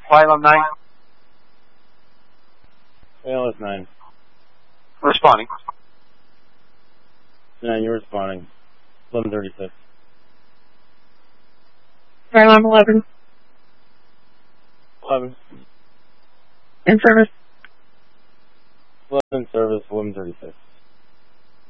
Flight Alarm 9. ALS 9. Responding. 9, you're responding. 1136. Fire Alarm 11. 11. In service. 11 service, 1136.